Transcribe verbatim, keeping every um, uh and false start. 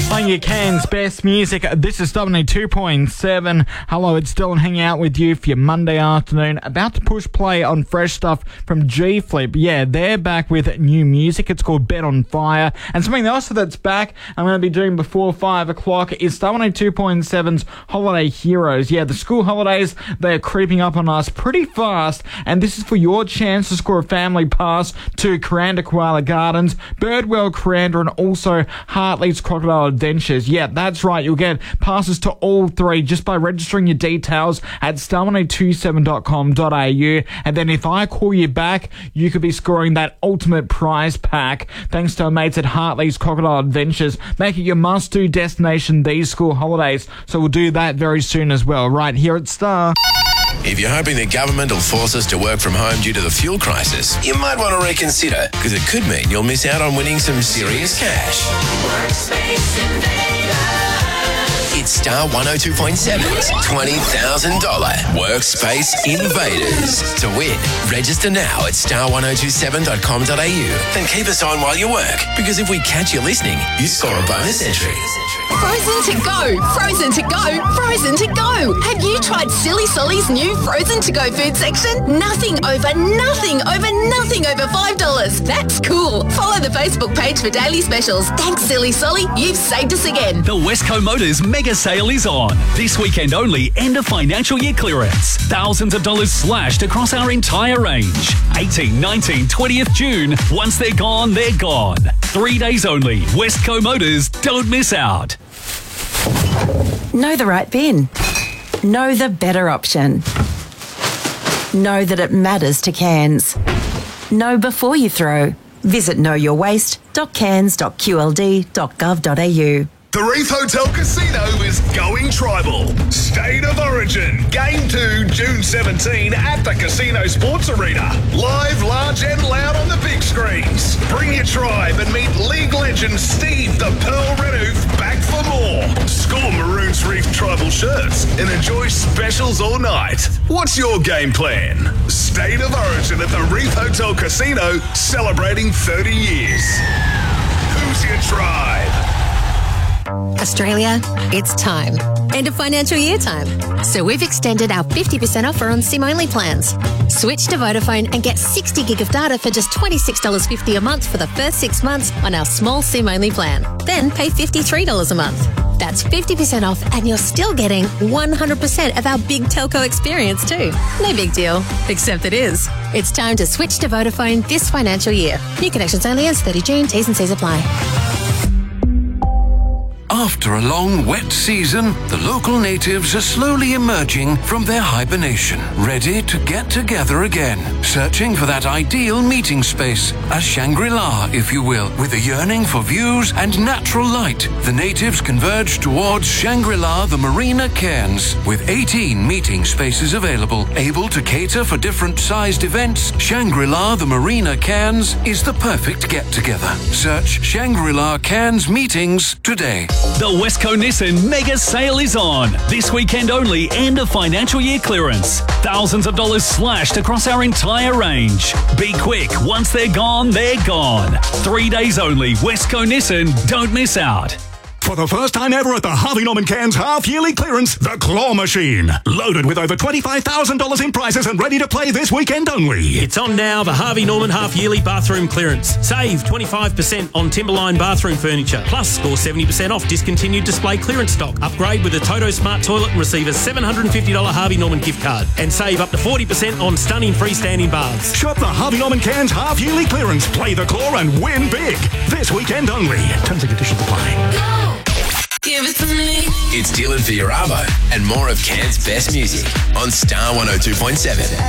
Playing your Cairns best music. This is W two point seven. Hello, it's Dylan hanging out with you for your Monday afternoon. About to push play on fresh stuff from G Flip. Yeah, they're back with new music. It's called Bet on Fire. And something else that's back I'm going to be doing before five o'clock is W two point seven's Holiday Heroes. Yeah, the school holidays, they're creeping up on us pretty fast. And this is for your chance to score a family pass to Kuranda Koala Gardens, Birdwell Kuranda, and also Hartley's Crocodile Adventures. Yeah, that's right. You'll get passes to all three just by registering your details at star one oh two seven dot com dot a u. And then if I call you back, you could be scoring that ultimate prize pack thanks to our mates at Hartley's Crocodile Adventures. Make it your must-do destination these school holidays. So we'll do that very soon as well, right here at Star. If you're hoping the government will force us to work from home due to the fuel crisis, you might want to reconsider, because it could mean you'll miss out on winning some serious cash. Workspace Invader. It's Star one oh two point seven's twenty thousand dollars Workspace Invaders. To win, register now at star one oh two seven dot com dot a u and keep us on while you work, because if we catch you listening, you score a bonus entry. Frozen to go, frozen to go, frozen to go. Have you tried Silly Solly's new frozen to go food section? Nothing over nothing over nothing over five dollars. That's cool. Follow the Facebook page for daily specials. Thanks, Silly Solly. You've saved us again. The Westco Motors mega sale is on. This weekend only, end of financial year clearance. Thousands of dollars slashed across our entire range. eighteenth, nineteenth, twentieth June. Once they're gone, they're gone. Three days only. Westco Motors. Don't miss out. Know the right bin. Know the better option. Know that it matters to Cairns. Know before you throw. Visit know your waste dot cairns dot q l d dot gov dot a u. The Reef Hotel Casino is going tribal. State of Origin, Game two, June seventeenth at the Casino Sports Arena. Live, large and loud on the big screens. Bring your tribe and meet league legend Steve the Pearl Renouf back for more. Score Maroons Reef tribal shirts and enjoy specials all night. What's your game plan? State of Origin at the Reef Hotel Casino, celebrating thirty years. Who's your tribe? Australia, it's time. End of financial year time. So we've extended our fifty percent offer on SIM-only plans. Switch to Vodafone and get sixty gig of data for just twenty-six dollars fifty a month for the first six months on our small SIM-only plan. Then pay fifty-three dollars a month. That's fifty percent off, and you're still getting one hundred percent of our big telco experience too. No big deal, except it is. It's time to switch to Vodafone this financial year. New connections only as thirty June. T's and C's apply. After a long, wet season, the local natives are slowly emerging from their hibernation, ready to get together again, searching for that ideal meeting space, a Shangri-La, if you will. With a yearning for views and natural light, the natives converge towards Shangri-La the Marina Cairns, with eighteen meeting spaces available, able to cater for different sized events. Shangri-La the Marina Cairns is the perfect get-together. Search Shangri-La Cairns Meetings today. The Westco Nissan mega sale is on. This weekend only, end of financial year clearance. Thousands of dollars slashed across our entire range. Be quick, once they're gone, they're gone. Three days only, Westco Nissan, don't miss out. For the first time ever at the Harvey Norman Cairns half-yearly clearance, the Claw Machine. Loaded with over twenty-five thousand dollars in prizes and ready to play this weekend only. It's on now, the Harvey Norman half-yearly bathroom clearance. Save twenty-five percent on Timberline bathroom furniture. Plus, score seventy percent off discontinued display clearance stock. Upgrade with a Toto Smart Toilet and receive a seven hundred fifty dollars Harvey Norman gift card. And save up to forty percent on stunning freestanding baths. Shop the Harvey Norman Cairns half-yearly clearance. Play the Claw and win big. This weekend only. Terms and conditions apply. Give it to me. It's Dylan for your Arvo and more of Cairns' best music on Star one oh two point seven.